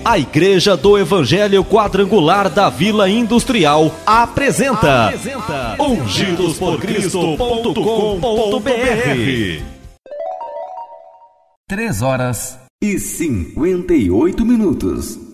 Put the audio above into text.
A Igreja do Evangelho Quadrangular da Vila Industrial apresenta ungidosporcristo.com.br. 3 horas e 58 minutos.